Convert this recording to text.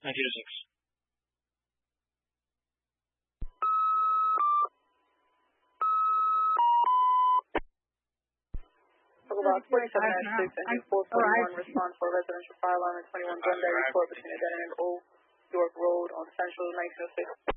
1906. About 4706, engine 441, respond for residential fire alarm at 21 Glenberry Court between Eden and Old York Road on Central 1906.